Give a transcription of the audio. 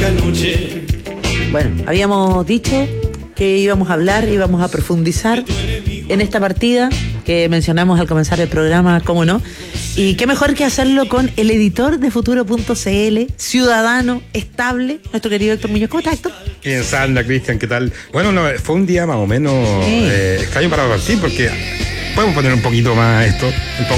Bueno, habíamos dicho que íbamos a hablar, íbamos a profundizar en esta partida que mencionamos al comenzar el programa, cómo no. Y qué mejor que hacerlo con el editor de Futuro.cl, ciudadano estable, nuestro querido Héctor Muñoz. ¿Cómo estás, Héctor? Bien, Sandra, Cristian, ¿qué tal? Bueno, no, fue un día más o menos extraño para partir, porque podemos poner un poquito más esto, un poco